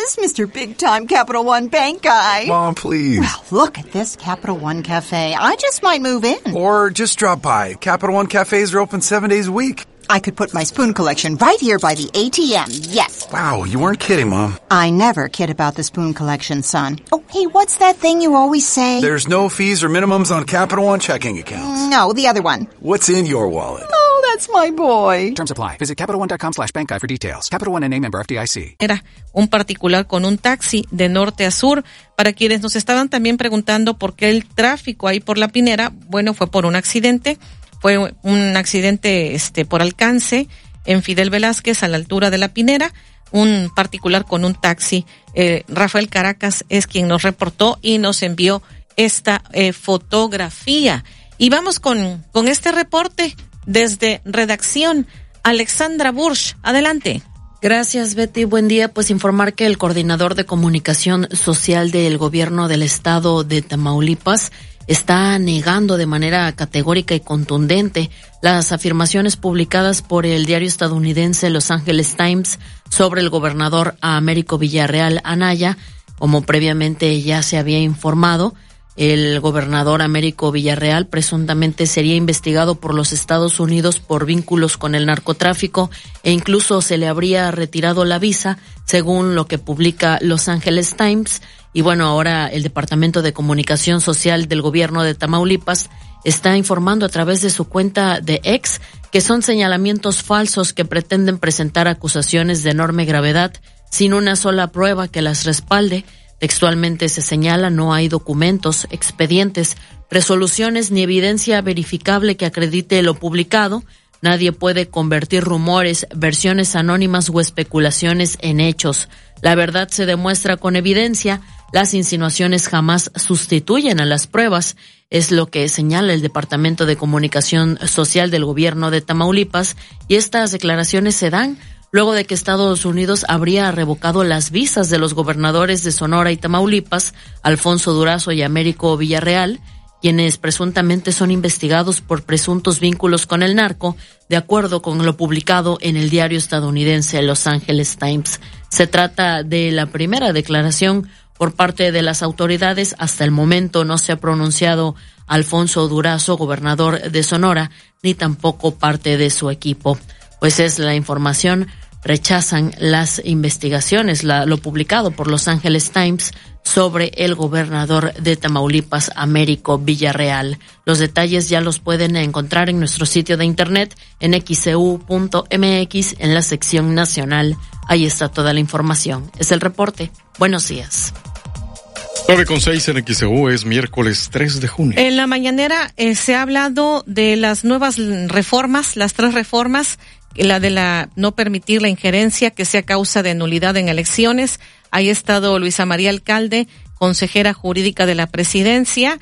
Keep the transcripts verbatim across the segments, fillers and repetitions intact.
this, Mister Big Time Capital One Bank guy? Mom, please. Well, look at this Capital One Cafe. I just might move in. Or just drop by. Capital One cafes are open seven days a week. I could put my spoon collection right here by the A T M, yes. Wow, you weren't kidding, Mom. I never kid about the spoon collection, son. Oh, hey, what's that thing you always say? There's no fees or minimums on Capital One checking accounts. No, the other one. What's in your wallet? Oh, that's my boy. Terms apply. Visit CapitalOne.com slash bank guide for details. Capital One N A member F D I C. Era un particular con un taxi de norte a sur. Para quienes nos estaban también preguntando por qué el tráfico ahí por La Pinera, bueno, fue por un accidente. Fue un accidente este por alcance en Fidel Velázquez a la altura de La Pinera, un particular con un taxi. Eh, Rafael Caracas es quien nos reportó y nos envió esta eh, fotografía. Y vamos con, con este reporte desde redacción. Alexandra Bursch, adelante. Gracias, Betty. Buen día. Pues informar que el coordinador de comunicación social del gobierno del estado de Tamaulipas está negando de manera categórica y contundente las afirmaciones publicadas por el diario estadounidense Los Angeles Times sobre el gobernador Américo Villarreal Anaya. Como previamente ya se había informado, el gobernador Américo Villarreal presuntamente sería investigado por los Estados Unidos por vínculos con el narcotráfico e incluso se le habría retirado la visa, según lo que publica Los Angeles Times. Y bueno, ahora el Departamento de Comunicación Social del Gobierno de Tamaulipas está informando a través de su cuenta de X que son señalamientos falsos que pretenden presentar acusaciones de enorme gravedad sin una sola prueba que las respalde. Textualmente se señala: no hay documentos, expedientes, resoluciones ni evidencia verificable que acredite lo publicado. Nadie puede convertir rumores, versiones anónimas o especulaciones en hechos. La verdad se demuestra con evidencia. Las insinuaciones jamás sustituyen a las pruebas, es lo que señala el Departamento de Comunicación Social del Gobierno de Tamaulipas, y estas declaraciones se dan luego de que Estados Unidos habría revocado las visas de los gobernadores de Sonora y Tamaulipas, Alfonso Durazo y Américo Villarreal, quienes presuntamente son investigados por presuntos vínculos con el narco, de acuerdo con lo publicado en el diario estadounidense Los Angeles Times. Se trata de la primera declaración por parte de las autoridades. Hasta el momento no se ha pronunciado Alfonso Durazo, gobernador de Sonora, ni tampoco parte de su equipo. Pues es la información. Rechazan las investigaciones, la, lo publicado por Los Angeles Times sobre el gobernador de Tamaulipas, Américo Villarreal. Los detalles ya los pueden encontrar en nuestro sitio de internet en x c u punto m x en la sección nacional. Ahí está toda la información. Es el reporte. Buenos días. nueve con seis en X E U, es miércoles tres de junio. En la mañanera eh, se ha hablado de las nuevas reformas, las tres reformas, la de la no permitir la injerencia que sea causa de nulidad en elecciones. Ahí ha estado Luisa María Alcalde, consejera jurídica de la presidencia,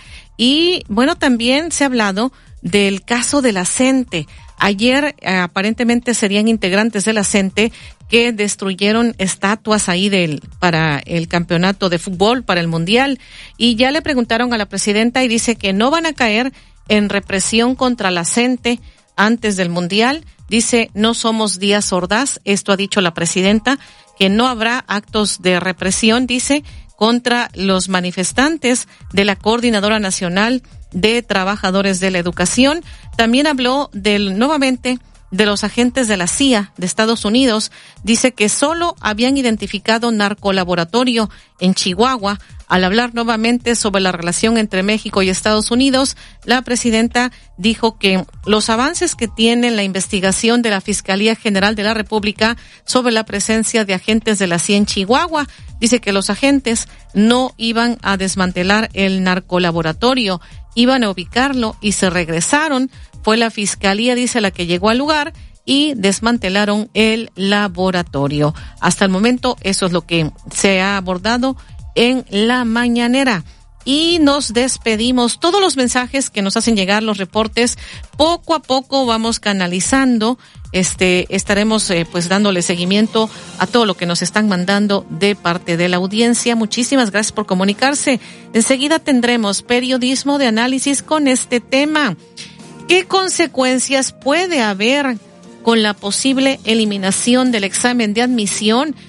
y bueno, también se ha hablado del caso de la CENTE. Ayer eh, aparentemente serían integrantes de la CENTE que destruyeron estatuas ahí del para el campeonato de fútbol, para el mundial, y ya le preguntaron a la presidenta y dice que no van a caer en represión contra la CENTE antes del mundial. Dice: no somos Díaz Ordaz, esto ha dicho la presidenta, que no habrá actos de represión, dice, contra los manifestantes de la Coordinadora Nacional de Trabajadores de la Educación. También habló del, nuevamente, de los agentes de la C I A de Estados Unidos. Dice que solo habían identificado narcolaboratorio en Chihuahua. Al hablar nuevamente sobre la relación entre México y Estados Unidos, la presidenta dijo que los avances que tiene la investigación de la Fiscalía General de la República sobre la presencia de agentes de la C I A en Chihuahua, dice que los agentes no iban a desmantelar el narcolaboratorio, iban a ubicarlo y se regresaron. Fue la Fiscalía, dice, la que llegó al lugar y desmantelaron el laboratorio. Hasta el momento eso es lo que se ha abordado en la mañanera. Y nos despedimos. Todos los mensajes que nos hacen llegar, los reportes, poco a poco vamos canalizando. Este, estaremos eh, pues dándole seguimiento a todo lo que nos están mandando de parte de la audiencia. Muchísimas gracias por comunicarse. Enseguida tendremos periodismo de análisis con este tema. ¿Qué consecuencias puede haber con la posible eliminación del examen de admisión